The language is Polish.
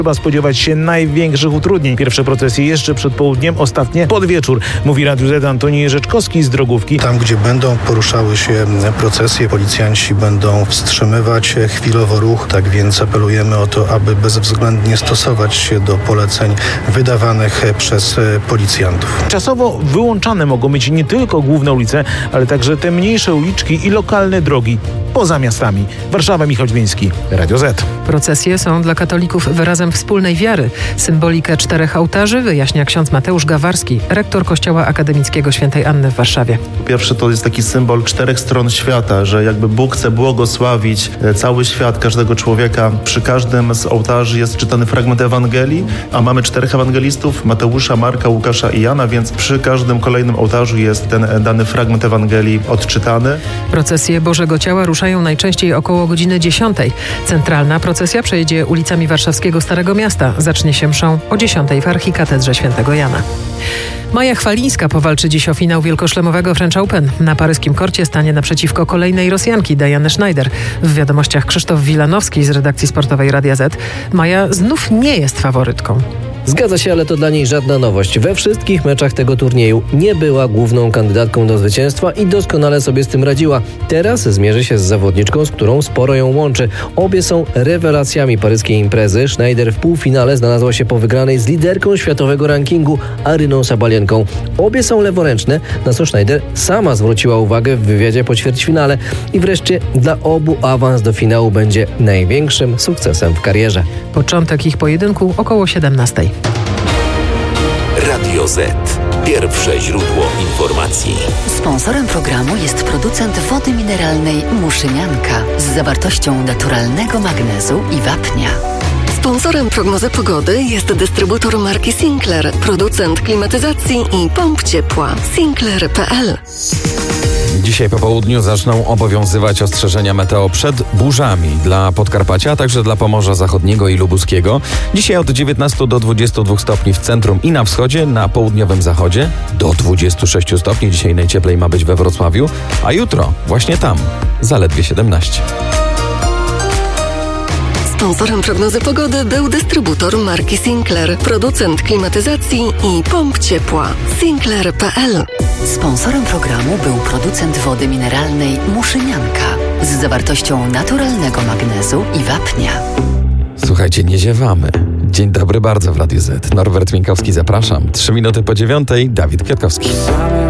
Trzeba spodziewać się największych utrudnień. Pierwsze procesje jeszcze przed południem, ostatnie pod wieczór, mówi Radiu Z Antoni Rzeczkowski z Drogówki. Tam, gdzie będą poruszały się procesje, policjanci będą wstrzymywać chwilowo ruch, tak więc apelujemy o to, aby bezwzględnie stosować się do poleceń wydawanych przez policjantów. Czasowo wyłączane mogą być nie tylko główne ulice, ale także te mniejsze uliczki i lokalne drogi poza miastami. Warszawa, Michał Dźwięcki, Radio Z. Procesje są dla katolików wyrazem wspólnej wiary. Symbolikę 4 ołtarzy wyjaśnia ksiądz Mateusz Gawarski, rektor Kościoła Akademickiego Świętej Anny w Warszawie. Pierwszy to jest taki symbol 4 stron świata, że jakby Bóg chce błogosławić cały świat, każdego człowieka. Przy każdym z ołtarzy jest czytany fragment Ewangelii, a mamy 4 ewangelistów, Mateusza, Marka, Łukasza i Jana, więc przy każdym kolejnym ołtarzu jest ten dany fragment Ewangelii odczytany. Procesje Bożego Ciała ruszają najczęściej około godziny 10. Centralna procesja przejedzie ulicami warszawskiego Starego Miasta. Zacznie się mszą o 10 w archikatedrze Świętego Jana. Maja Chwalińska powalczy dziś o finał wielkoszlemowego French Open. Na paryskim korcie stanie naprzeciwko kolejnej Rosjanki, Diany Schneider. W wiadomościach Krzysztof Wilanowski z redakcji sportowej Radia Z. Maja znów nie jest faworytką. Zgadza się, ale to dla niej żadna nowość. We wszystkich meczach tego turnieju nie była główną kandydatką do zwycięstwa i doskonale sobie z tym radziła. Teraz zmierzy się z zawodniczką, z którą sporo ją łączy. Obie są rewelacjami paryskiej imprezy. Schneider w półfinale znalazła się po wygranej z liderką światowego rankingu Aryną Sabalienką. Obie są leworęczne, na co Schneider sama zwróciła uwagę w wywiadzie po ćwierćfinale. I wreszcie dla obu awans do finału będzie największym sukcesem w karierze. Początek ich pojedynku około 17. Radio Z. Pierwsze źródło informacji. Sponsorem programu jest producent wody mineralnej Muszynianka z zawartością naturalnego magnezu i wapnia. Sponsorem prognozy pogody jest dystrybutor marki Sinclair, producent klimatyzacji i pomp ciepła. Sinclair.pl. Dzisiaj po południu zaczną obowiązywać ostrzeżenia meteo przed burzami dla Podkarpacia, a także dla Pomorza Zachodniego i Lubuskiego. Dzisiaj od 19 do 22 stopni w centrum i na wschodzie, na południowym zachodzie do 26 stopni. Dzisiaj najcieplej ma być we Wrocławiu, a jutro właśnie tam zaledwie 17. Sponsorem prognozy pogody był dystrybutor marki Sinclair, producent klimatyzacji i pomp ciepła. Sinclair.pl. Sponsorem programu był producent wody mineralnej Muszynianka z zawartością naturalnego magnezu i wapnia. Słuchajcie, nie ziewamy. Dzień dobry bardzo w Radiu Z. Norbert Minkowski, zapraszam. 3 minuty po 9, Dawid Kwiatkowski.